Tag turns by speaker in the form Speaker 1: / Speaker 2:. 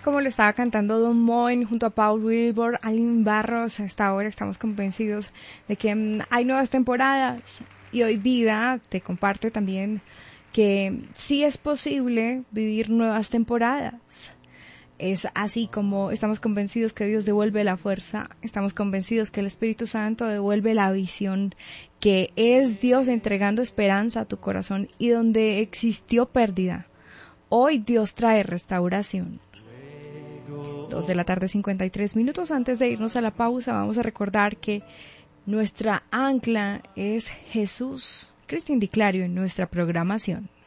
Speaker 1: Como lo estaba cantando Don Moen junto a Paul Wilbur, Alin Barros, hasta ahora estamos convencidos de que hay nuevas temporadas y hoy Vida te comparte también que sí es posible vivir nuevas temporadas. Es así como estamos convencidos que Dios devuelve la fuerza, estamos convencidos que el Espíritu Santo devuelve la visión, que es Dios entregando esperanza a tu corazón y donde existió pérdida, hoy Dios trae restauración. 2:53 p.m. Antes de irnos a la pausa, vamos a recordar que nuestra ancla es Jesús. Cristín Di Clario en nuestra programación.